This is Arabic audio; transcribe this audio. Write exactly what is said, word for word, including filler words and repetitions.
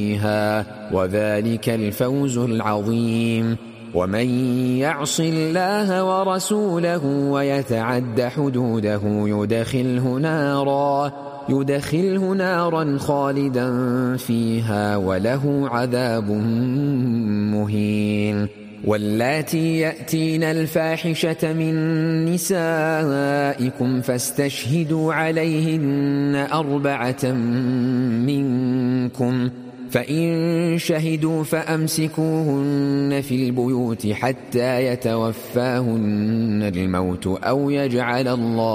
فيها وذلك الفوز العظيم. ومن يعص الله ورسوله ويتعد حدوده يدخله نارا يدخله نارا خالدا فيها وله عذاب مهين. واللاتي يأتين الفاحشة من نسائكم فاستشهدوا عليهن أربعة منكم، فإن شهدوا فأمسكوهن في البيوت حتى يتوفاهن الموت أو يجعل الله